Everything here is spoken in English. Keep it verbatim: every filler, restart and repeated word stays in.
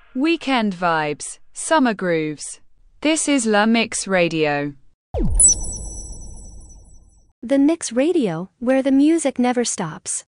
weekend vibes, summer grooves. This is La Mix Radio. The Mix Radio, where the music never stops.